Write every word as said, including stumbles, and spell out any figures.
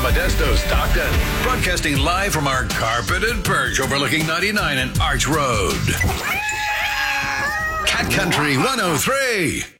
Modesto, Stockton. Broadcasting live from our carpeted perch overlooking ninety-nine and Arch Road. Cat Country one oh three.